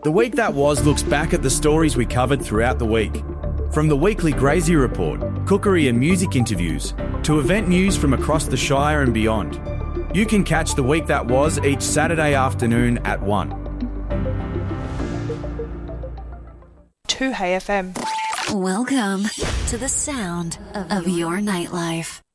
The Week That Was looks back at the stories we covered throughout the week. From the weekly Grazie Report, cookery and music interviews, to event news from across the Shire and beyond. You can catch The Week That Was each Saturday afternoon at 1. 2 Hey FM. Welcome to the sound of your nightlife.